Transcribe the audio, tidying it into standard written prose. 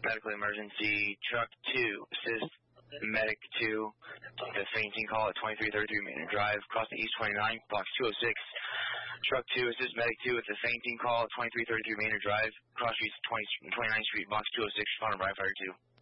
medical emergency. Truck 2, assist medic 2 with a fainting call at 2333 Manor Drive, crossing East 29, box 206. Truck 2, assist medic 2 with a fainting call at 2333 Manor Drive, cross East 29th Street, box 206, responder Brian Fire 2.